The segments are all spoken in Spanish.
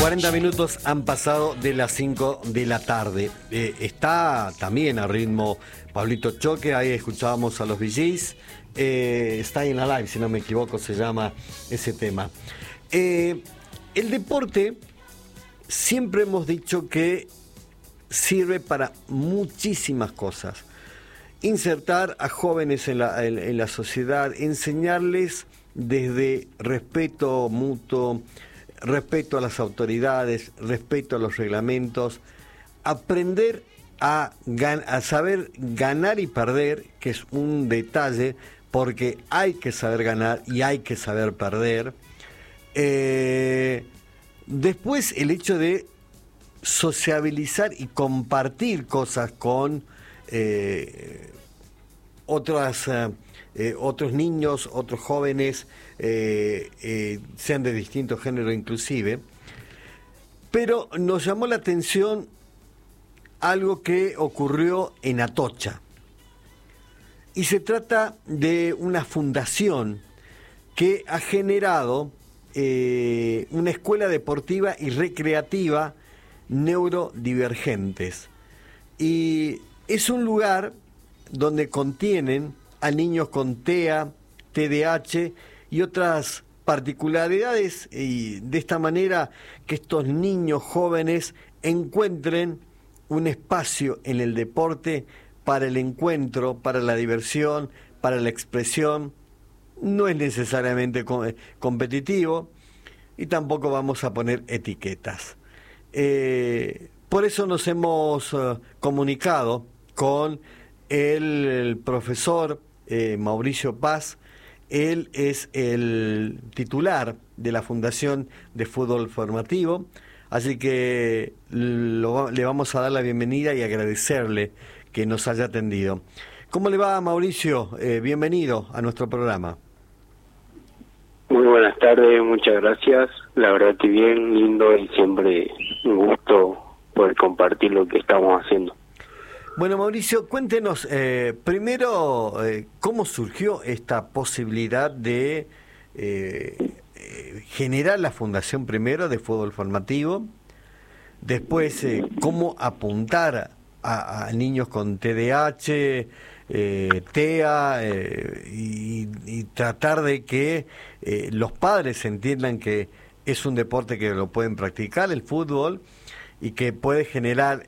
40 minutos han pasado de las 5 de la tarde. Está también a ritmo Pablito Choque, ahí escuchábamos a los VGs. Está en la live, si no me equivoco, se llama ese tema. El deporte, siempre hemos dicho que sirve para muchísimas cosas. Insertar a jóvenes en la sociedad, enseñarles desde respeto mutuo, respeto a las autoridades, respeto a los reglamentos, aprender a saber ganar y perder, que es un detalle, porque hay que saber ganar y hay que saber perder. Después el hecho de sociabilizar y compartir cosas con otros niños, otros jóvenes, sean de distinto género inclusive. Pero nos llamó la atención algo que ocurrió en Atocha. Y se trata de una fundación que ha generado una escuela deportiva y recreativa neurodivergentes. Y es un lugar donde contienen a niños con TEA, TDAH y otras particularidades, y de esta manera que estos niños jóvenes encuentren un espacio en el deporte para el encuentro, para la diversión, para la expresión. No es necesariamente competitivo y tampoco vamos a poner etiquetas. Por eso nos hemos comunicado con el profesor Mauricio Paz. Él es el titular de la Fundación de Fútbol Formativo, así que le vamos a dar la bienvenida y agradecerle que nos haya atendido. ¿Cómo le va, Mauricio? Bienvenido a nuestro programa. Muy buenas tardes, muchas gracias. La verdad que bien, lindo y siempre un gusto poder compartir lo que estamos haciendo. Bueno, Mauricio, cuéntenos primero cómo surgió esta posibilidad de generar la fundación primero de fútbol formativo, después cómo apuntar a niños con TDAH, TEA y tratar de que los padres entiendan que es un deporte que lo pueden practicar, el fútbol, y que puede generar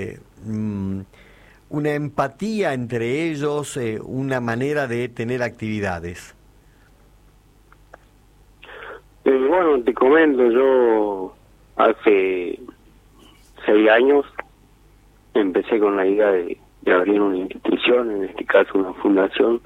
una empatía entre ellos, una manera de tener actividades. Bueno, te comento, yo hace 6 años empecé con la idea de abrir una institución, en este caso una fundación,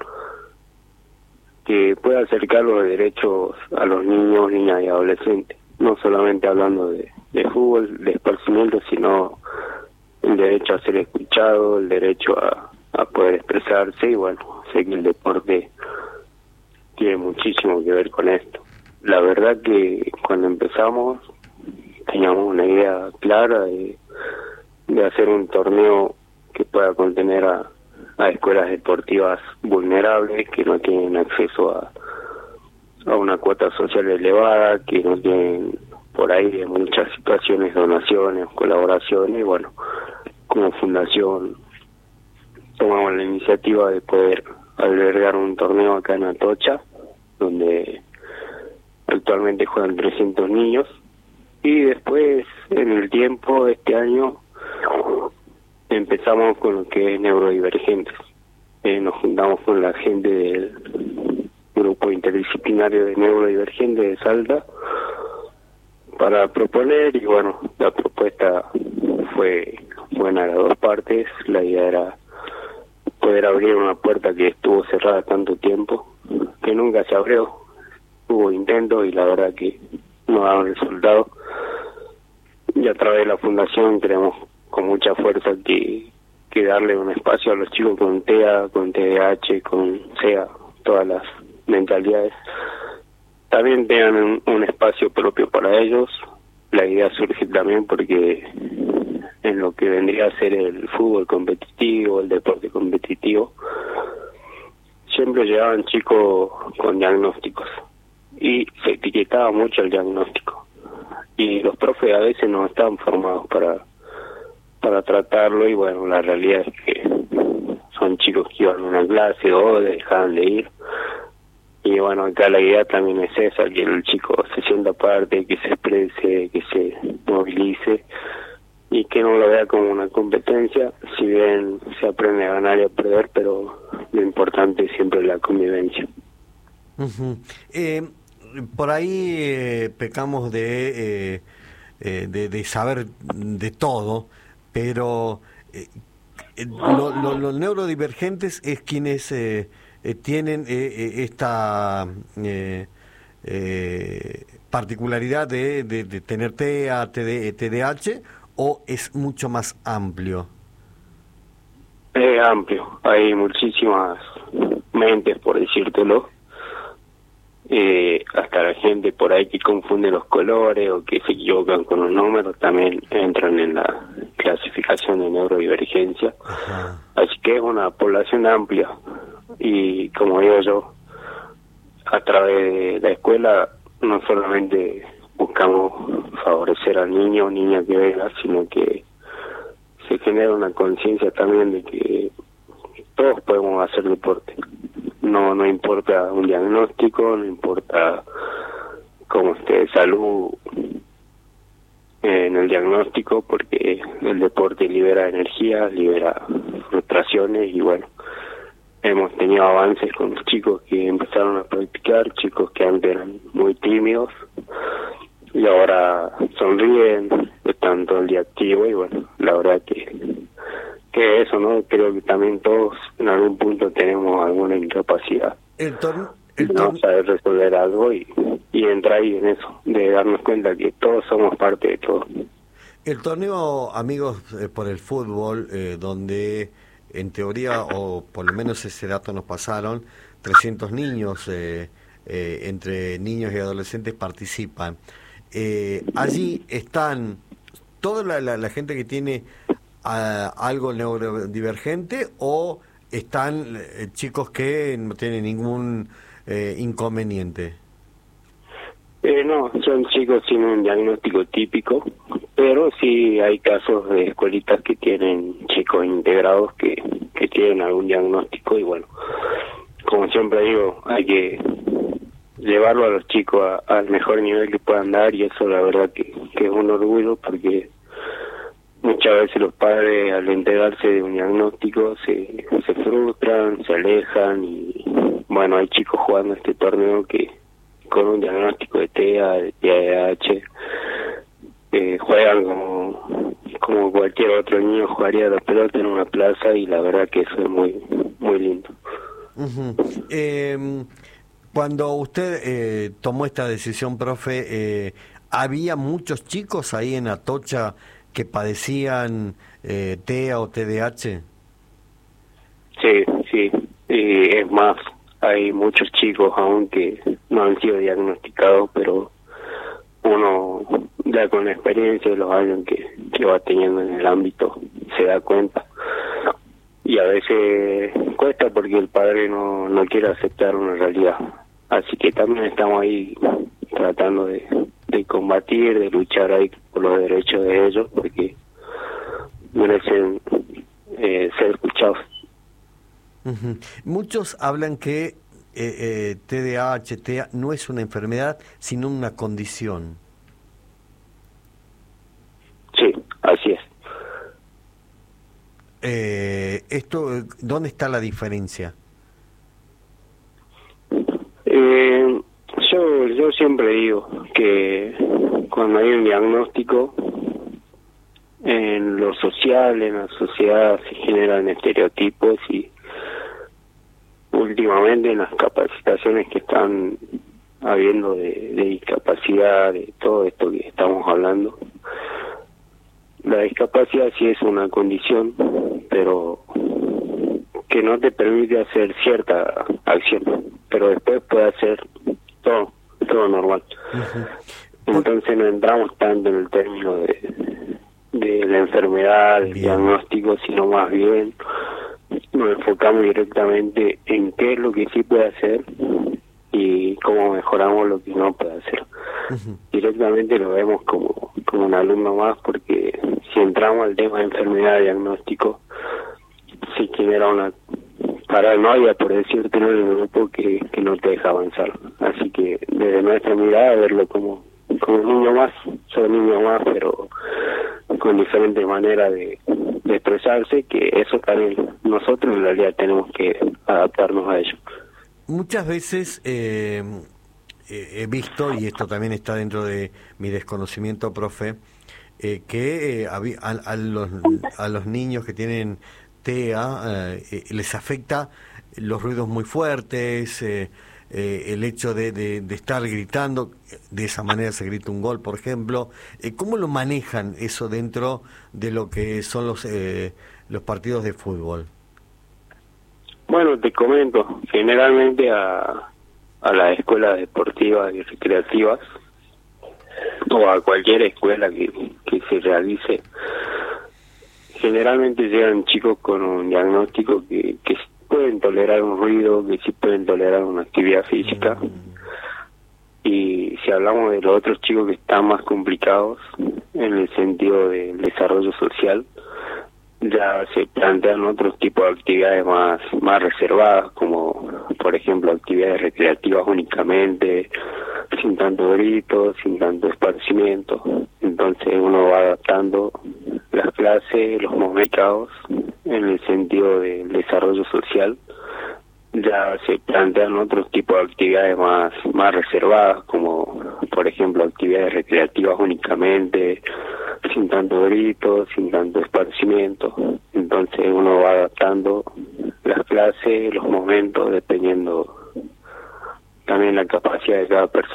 que pueda acercar los derechos a los niños, niñas y adolescentes, no solamente hablando de fútbol, de esparcimiento, sino el derecho a ser escuchado, el derecho a poder expresarse, y bueno, sé que el deporte tiene muchísimo que ver con esto. La verdad que cuando empezamos teníamos una idea clara de hacer un torneo que pueda contener a escuelas deportivas vulnerables, que no tienen acceso a una cuota social elevada, que no tienen por ahí en muchas situaciones donaciones, colaboraciones, y bueno, como fundación tomamos la iniciativa de poder albergar un torneo acá en Atocha, donde actualmente juegan 300 niños, y después en el tiempo, este año, empezamos con lo que es neurodivergentes. Nos juntamos con la gente del grupo interdisciplinario de neurodivergentes de Salta para proponer, y bueno, la propuesta fue buena a las dos partes. La idea era poder abrir una puerta que estuvo cerrada tanto tiempo, que nunca se abrió. Hubo intentos y la verdad que no daban resultado, y a través de la fundación creemos con mucha fuerza que darle un espacio a los chicos con TEA, con TDAH, con SEA, todas las mentalidades, también tengan un espacio propio para ellos. La idea surge también porque en lo que vendría a ser el fútbol competitivo, el deporte competitivo, siempre llegaban chicos con diagnósticos y se etiquetaba mucho el diagnóstico. y los profes a veces no están formados para tratarlo, y bueno, la realidad es que son chicos que iban a una clase o dejaban de ir. Y bueno, acá la idea también es esa, que el chico se sienta parte, que se exprese, que se movilice y que no lo vea como una competencia, si bien se aprende a ganar y a perder, pero lo importante es siempre la convivencia. Por ahí pecamos de saber de todo, pero los neurodivergentes es quienes tienen esta particularidad de tener TEA, TDAH, ¿o es mucho más amplio? Es amplio, hay muchísimas mentes, por decírtelo. Hasta la gente por ahí que confunde los colores o que se equivocan con los números también entran en la clasificación de neurodivergencia. Ajá. Así que es una población amplia, y como digo yo, a través de la escuela no solamente buscamos favorecer al niño o niña que venga, sino que se genera una conciencia también de que todos podemos hacer deporte. No importa un diagnóstico, no importa cómo esté de salud en el diagnóstico, porque el deporte libera energía, libera frustraciones, y bueno, hemos tenido avances con los chicos que empezaron a practicar, chicos que antes eran muy tímidos y ahora sonríen, están todo el día activos, y bueno, la verdad que eso, ¿no? Creo que también todos en algún punto tenemos alguna incapacidad. No saber resolver algo y entrar ahí en eso, de darnos cuenta que todos somos parte de todo. El torneo Amigos por el Fútbol, donde en teoría, o por lo menos ese dato nos pasaron, 300 niños, entre niños y adolescentes participan. Allí están toda la gente que tiene algo neurodivergente, o están chicos que no tienen ningún inconveniente. No, son chicos sin un diagnóstico típico, pero sí hay casos de escuelitas que tienen chicos integrados que tienen algún diagnóstico, y bueno, como siempre digo, hay que llevarlo a los chicos al mejor nivel que puedan dar, y eso la verdad que es un orgullo, porque muchas veces los padres al enterarse de un diagnóstico se frustran, se alejan, y bueno, hay chicos jugando este torneo que con un diagnóstico de TEA, de TDAH, juegan como cualquier otro niño jugaría la pelota en una plaza, y la verdad que eso es muy muy lindo. Cuando usted tomó esta decisión, profe, ¿había muchos chicos ahí en Atocha que padecían TEA o TDAH? Sí, es más, hay muchos chicos aún que no han sido diagnosticados, pero uno ya con la experiencia de los años que va teniendo en el ámbito se da cuenta, y a veces cuesta porque el padre no quiere aceptar una realidad, así que también estamos ahí tratando de combatir, de luchar ahí por los derechos de ellos, porque merecen ser escuchados. Muchos hablan que TDAH, TEA no es una enfermedad, sino una condición. Sí, así es. ¿Dónde está la diferencia? Yo siempre digo que cuando hay un diagnóstico, en lo social, en la sociedad se generan estereotipos, y últimamente en las capacitaciones que están habiendo de discapacidad, de todo esto que estamos hablando, la discapacidad sí es una condición, pero que no te permite hacer cierta acción, pero después puede hacer todo normal. Entonces no entramos tanto en el término de la enfermedad, del diagnóstico, sino más bien nos enfocamos directamente en qué es lo que sí puede hacer y cómo mejoramos lo que no puede hacer. directamente lo vemos como un alumno más, porque si entramos al tema de enfermedad diagnóstico, sí genera una paranoia, por decirte, en el grupo que no te deja avanzar. Así que desde nuestra mirada, verlo como un niño más, soy niño más, pero con diferentes maneras de expresarse, que eso también nosotros en realidad tenemos que adaptarnos a ello. Muchas veces he visto, y esto también está dentro de mi desconocimiento, profe, que a los niños que tienen TEA les afecta los ruidos muy fuertes, el hecho de estar gritando, de esa manera se grita un gol, por ejemplo. ¿Cómo lo manejan eso dentro de lo que son los partidos de fútbol? Bueno, te comento, generalmente a las escuelas deportivas y recreativas, o a cualquier escuela que se realice, generalmente llegan chicos con un diagnóstico que pueden tolerar un ruido, que sí pueden tolerar una actividad física. Y si hablamos de los otros chicos que están más complicados en el sentido del desarrollo social, ya se plantean otros tipos de actividades más reservadas, como por ejemplo actividades recreativas únicamente, sin tanto grito, sin tanto esparcimiento. Entonces uno va adaptando las clases, los momentos en el sentido del desarrollo social. Ya se plantean otros tipos de actividades más reservadas, como por ejemplo actividades recreativas únicamente, sin tanto grito, sin tanto esparcimiento. Entonces uno va adaptando las clases, los momentos, dependiendo también la capacidad de cada persona.